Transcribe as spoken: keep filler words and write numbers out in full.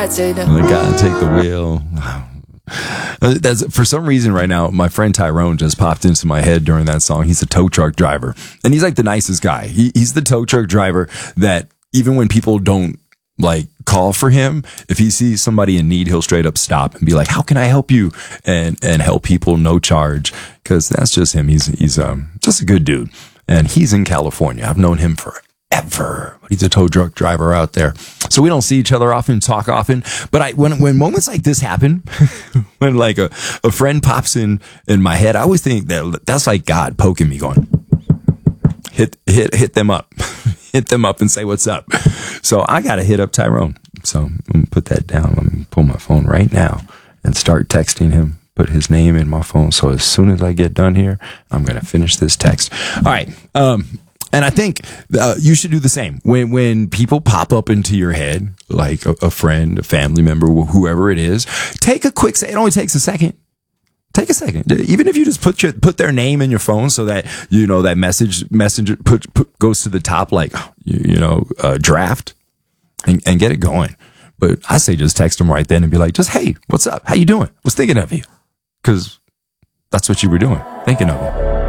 take the I gotta take the wheel. That's, for some reason right now, my friend Tyrone just popped into my head during that song. He's a tow truck driver, and he's like the nicest guy. He, he's the tow truck driver that even when people don't like call for him, if he sees somebody in need, he'll straight up stop and be like, "How can I help you?" and and help people no charge, because that's just him. He's he's um just a good dude, and he's in California. I've known him forever. But he's a tow truck driver out there, so we don't see each other often, talk often. But I, when when moments like this happen, when like a, a friend pops in in my head, I always think that that's like God poking me, going, hit hit hit them up, hit them up, and say what's up. So I gotta hit up Tyrone. So I'm gonna put that down. Let me pull my phone right now and start texting him. Put his name in my phone. So as soon as I get done here, I'm gonna finish this text. All right. Um. And I think uh, you should do the same. When when people pop up into your head, like a, a friend, a family member, whoever it is, take a quick, it only takes a second. Take a second. Even if you just put your, put their name in your phone so that, you know, that message, messenger put, put goes to the top, like, you, you know, uh, draft and, and get it going. But I say just text them right then and be like, just, hey, what's up? How you doing? Was thinking of you. Because that's what you were doing, thinking of them.